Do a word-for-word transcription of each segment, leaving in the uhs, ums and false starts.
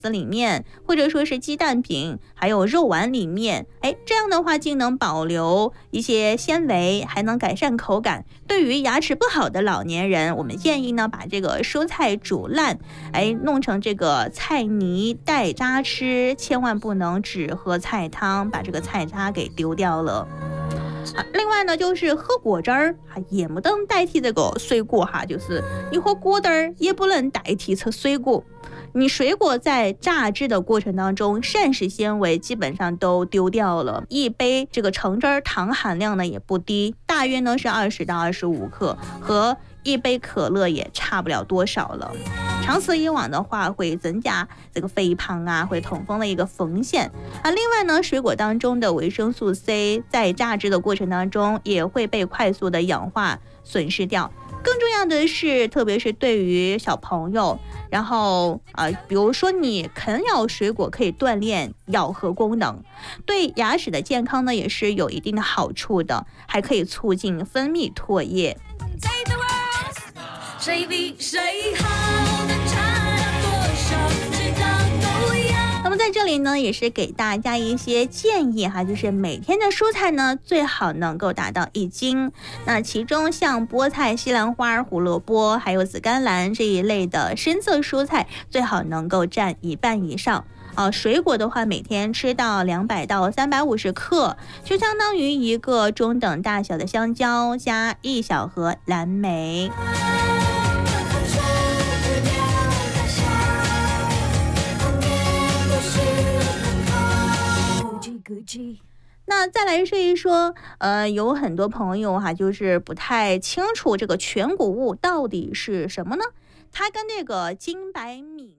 子里面，或者说是鸡蛋饼还有肉丸里面，哎，这样的话既能保留一些纤维，还能改善口感。对于牙齿不好的老年人，我们建议呢把这个蔬菜煮烂，哎，弄成这个菜泥带渣吃，千万不能只喝菜汤，把这个菜渣给丢掉了。啊，另外呢，就是喝果汁儿，也不能代替这个水果哈，就是你喝果汁儿也不能代替吃水果。你水果在榨汁的过程当中，膳食纤维基本上都丢掉了。一杯这个橙汁儿糖含量呢也不低，大约呢是二十到二十五克，和一杯可乐也差不了多少了。长此以往的话，会增加这个肥胖啊，会痛风的一个风险啊。另外呢，水果当中的维生素 C 在榨汁的过程当中也会被快速的氧化损失掉。更重要的是，特别是对于小朋友，然后呃，比如说你啃咬水果可以锻炼咬合功能，对牙齿的健康呢也是有一定的好处的，还可以促进分泌唾液。谁比谁好，那么在这里呢，也是给大家一些建议哈，就是每天的蔬菜呢最好能够达到一斤。那其中像菠菜、西兰花、胡萝卜还有紫甘蓝这一类的深色蔬菜，最好能够占一半以上。呃，水果的话，每天吃到两百到三百五十克，就相当于一个中等大小的香蕉加一小盒蓝莓。那再来说一说，呃，有很多朋友哈，就是不太清楚这个全谷物到底是什么呢？它跟那个精白米。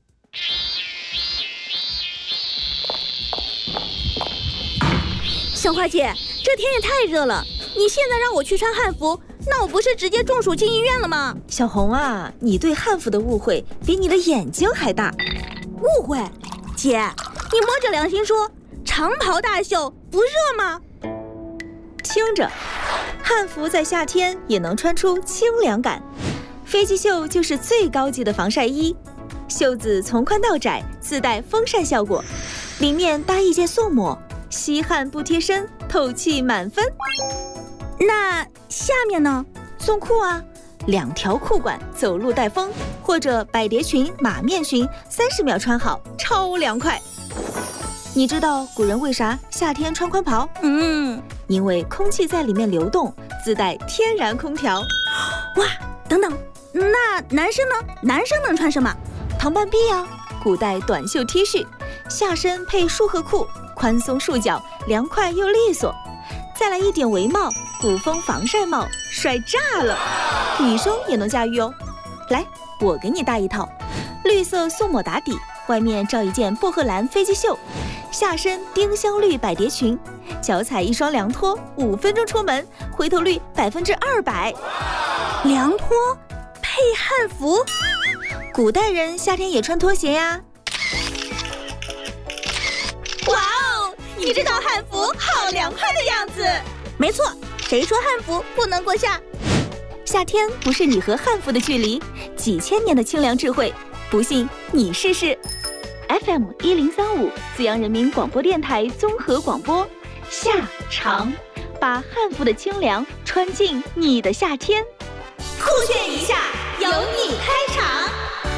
小花姐，这天也太热了，你现在让我去穿汉服，那我不是直接中暑进医院了吗？ 小红啊，你对汉服的误会比你的眼睛还大。 误会？姐，你摸着良心说，长袍大袖不热吗？ 听着，汉服在夏天也能穿出清凉感。飞机袖就是最高级的防晒衣，袖子从宽到窄，自带风扇效果，里面搭一件素抹，吸汗不贴身，透气满分。 那下面呢？ 送裤啊，两条裤管，走路带风，或者百蝶裙、马面裙，三十秒穿好，超凉快。你知道古人为啥夏天穿宽袍？ 嗯， 因为空气在里面流动，自带天然空调。 哇，等等，那男生呢？男生能穿什么？ 唐半臂啊，古代短袖 T 恤，下身配束荷裤，宽松束脚，凉快又利索。再来一顶围帽，古风防晒帽，帅炸了！女生也能驾驭哦。来，我给你搭一套，绿色素抹打底，外面罩一件薄荷蓝飞机袖，下身丁香绿百蝶裙，脚踩一双凉拖，五分钟出门，回头率百分之二百。 凉拖配汉服， 古代人夏天也穿拖鞋呀。 哇哦，你这套汉服好凉快的样子。没错，谁说汉服不能过夏？ 夏天不是你和汉服的距离，几千年的清凉智慧，不信你试试。F M 一零三五，资阳人民广播电台综合广播，夏长，把汉服的清凉穿进你的夏天。 酷炫一下，由你开场。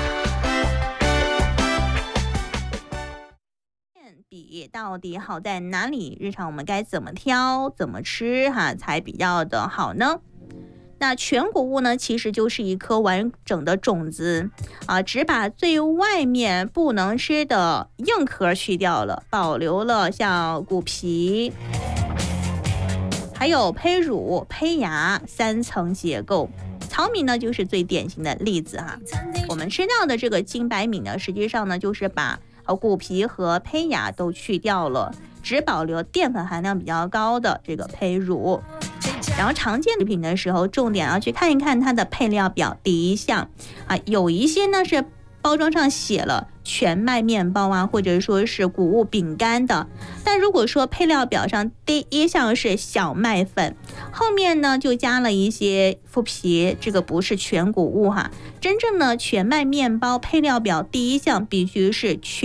笔到底好在哪里？日常我们该怎么挑、怎么吃哈才比较的好呢？那全谷物呢，其实就是一颗完整的种子啊，只把最外面不能吃的硬壳去掉了，保留了像谷皮，还有胚乳、胚芽三层结构。糙米呢，就是最典型的例子哈。我们吃到的这个精白米呢，实际上呢，就是把呃谷皮和胚芽都去掉了，只保留淀粉含量比较高的这个胚乳。然后常见食品的时候，重点要去看一看它的配料表第一项啊，有一些呢是包装上写了全麦面包啊，或者说是谷物饼干的，但如果说配料表上第一项是小麦粉，后面呢就加了一些麸皮，这个不是全谷物哈。真正的全麦面包配料表第一项必须是全